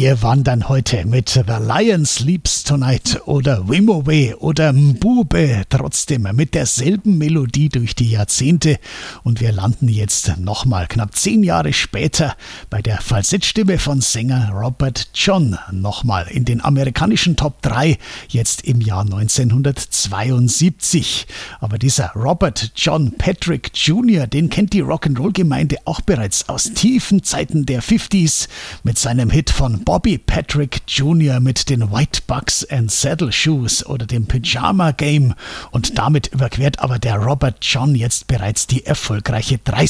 Wir wandern heute mit The Lion Sleeps Tonight oder Wimowe oder Mbube trotzdem mit derselben Melodie durch die Jahrzehnte und wir landen jetzt nochmal knapp 10 Jahre später bei der Falsettstimme von Sänger Robert John nochmal in den amerikanischen Top 3, jetzt im Jahr 1972. Aber dieser Robert John Patrick Jr., den kennt die Rock'n'Roll-Gemeinde auch bereits aus tiefen Zeiten der 50s mit seinem Hit von Bobby Patrick Jr. mit den White Bucks and Saddle Shoes oder dem Pyjama Game und damit überquert aber der Robert John jetzt bereits die erfolgreiche 30